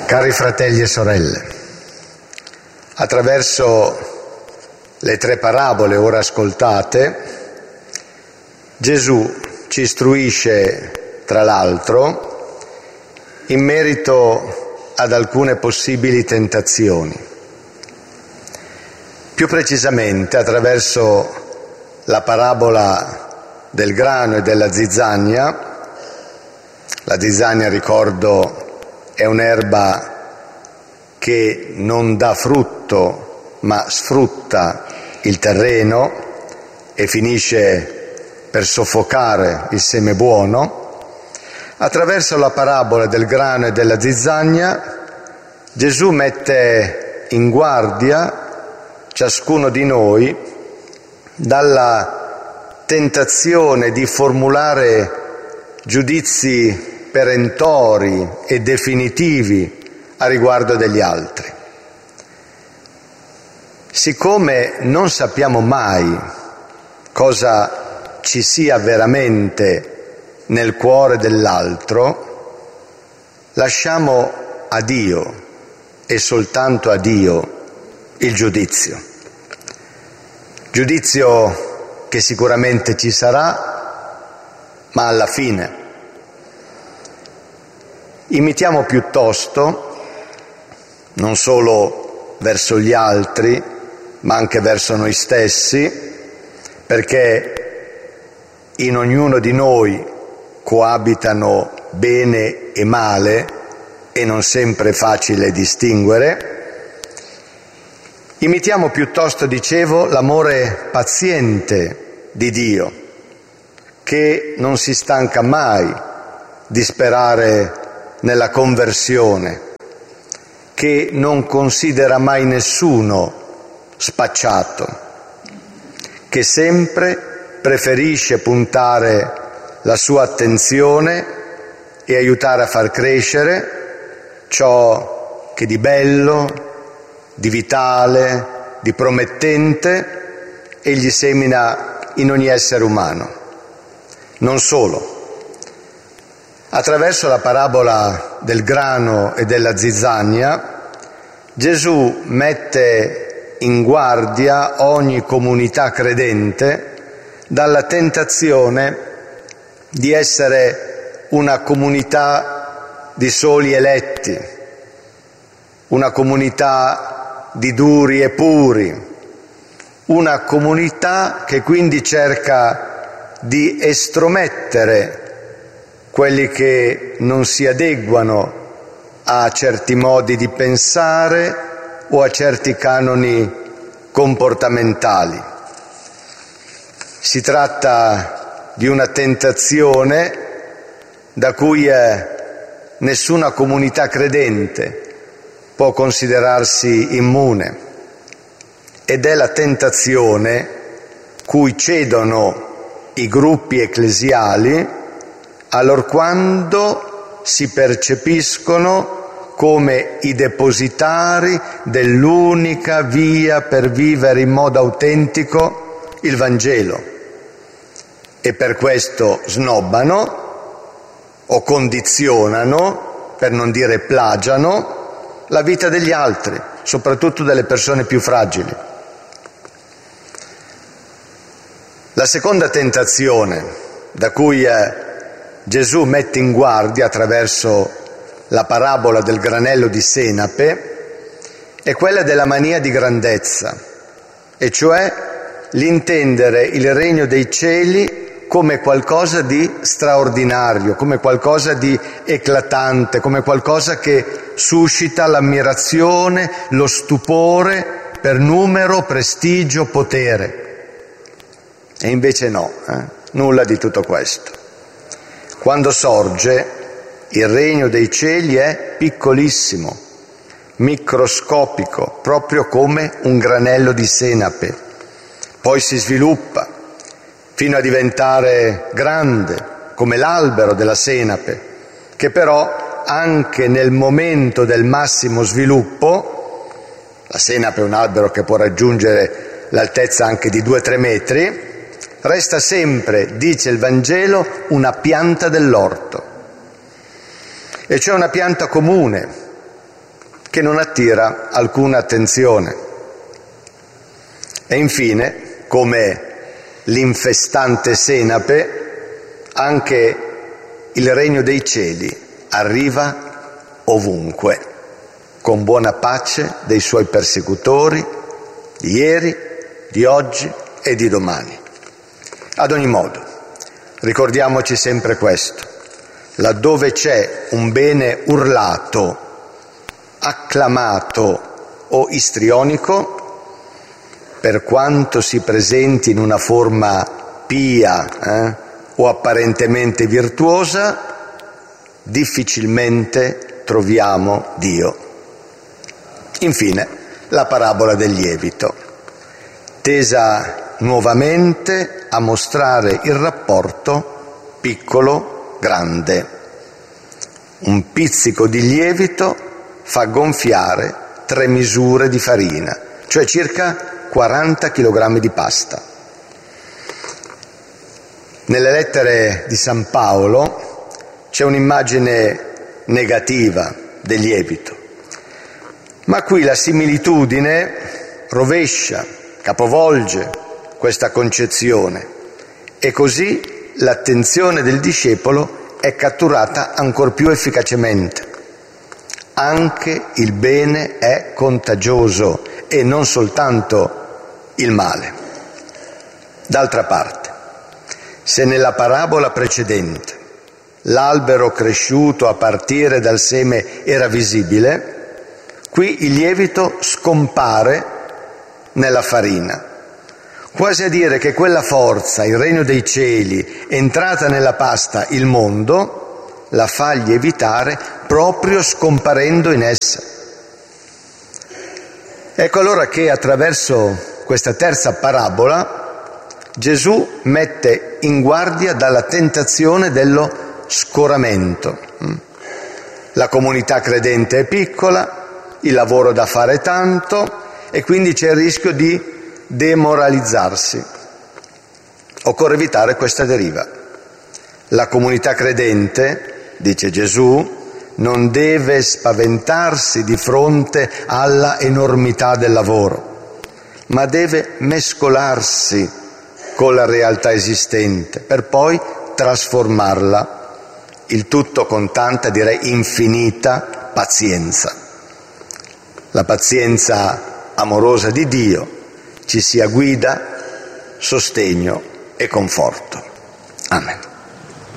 Cari fratelli e sorelle, attraverso le 3 parabole ora ascoltate, Gesù ci istruisce, tra l'altro, in merito ad alcune possibili tentazioni. Più precisamente, attraverso la parabola del grano e della zizzania. La zizzania, ricordo, è un'erba che non dà frutto ma sfrutta il terreno e finisce per soffocare il seme buono. Attraverso la parabola del grano e della zizzania Gesù mette in guardia ciascuno di noi dalla tentazione di formulare giudizi perentori e definitivi a riguardo degli altri. Siccome non sappiamo mai cosa ci sia veramente nel cuore dell'altro, lasciamo a Dio e soltanto a Dio il giudizio. Giudizio che sicuramente ci sarà, ma alla fine. Imitiamo piuttosto, non solo verso gli altri, ma anche verso noi stessi, perché in ognuno di noi coabitano bene e male e non sempre è facile distinguere. Imitiamo piuttosto, dicevo, l'amore paziente di Dio, che non si stanca mai di sperare nella conversione, che non considera mai nessuno spacciato, che sempre preferisce puntare la sua attenzione e aiutare a far crescere ciò che di bello, di vitale, di promettente egli semina in ogni essere umano. Non solo. Attraverso la parabola del grano e della zizzania, Gesù mette in guardia ogni comunità credente dalla tentazione di essere una comunità di soli eletti, una comunità di duri e puri, una comunità che quindi cerca di estromettere quelli che non si adeguano a certi modi di pensare o a certi canoni comportamentali. Si tratta di una tentazione da cui nessuna comunità credente può considerarsi immune, ed è la tentazione cui cedono i gruppi ecclesiali allorquando si percepiscono come i depositari dell'unica via per vivere in modo autentico il Vangelo, e per questo snobbano o condizionano, per non dire plagiano, la vita degli altri, soprattutto delle persone più fragili. La seconda tentazione da cui Gesù mette in guardia attraverso la parabola del granello di senape è quella della mania di grandezza, e cioè l'intendere il regno dei cieli come qualcosa di straordinario, come qualcosa di eclatante, come qualcosa che suscita l'ammirazione, lo stupore per numero, prestigio, potere. E invece no, nulla di tutto questo. Quando sorge, il regno dei cieli è piccolissimo, microscopico, proprio come un granello di senape. Poi si sviluppa fino a diventare grande, come l'albero della senape, che però anche nel momento del massimo sviluppo, la senape è un albero che può raggiungere l'altezza anche di 2-3 metri, resta sempre, dice il Vangelo, una pianta dell'orto. E cioè una pianta comune, che non attira alcuna attenzione. E infine, come l'infestante senape, anche il regno dei cieli arriva ovunque, con buona pace dei suoi persecutori di ieri, di oggi e di domani. Ad ogni modo, ricordiamoci sempre questo: laddove c'è un bene urlato, acclamato o istrionico, per quanto si presenti in una forma pia o apparentemente virtuosa, difficilmente troviamo Dio. Infine, la parabola del lievito, tesa nuovamente a mostrare il rapporto piccolo-grande. Un pizzico di lievito fa gonfiare 3 misure di farina, cioè circa 40 kg di pasta. Nelle lettere di San Paolo c'è un'immagine negativa del lievito, ma qui la similitudine rovescia, capovolge questa concezione e così l'attenzione del discepolo è catturata ancor più efficacemente. Anche il bene è contagioso e non soltanto il male. D'altra parte, se nella parabola precedente l'albero cresciuto a partire dal seme era visibile, qui il lievito scompare nella farina, quasi a dire che quella forza, il regno dei cieli, entrata nella pasta, il mondo, la fa lievitare proprio scomparendo in essa. Ecco allora che attraverso questa terza parabola Gesù mette in guardia dalla tentazione dello scoramento. La comunità credente è piccola, il lavoro da fare tanto e quindi c'è il rischio di demoralizzarsi. Occorre evitare questa deriva. La comunità credente, dice Gesù, non deve spaventarsi di fronte alla enormità del lavoro, ma deve mescolarsi con la realtà esistente per poi trasformarla, il tutto con tanta, direi, infinita pazienza. La pazienza amorosa di Dio ci sia guida, sostegno e conforto. Amen.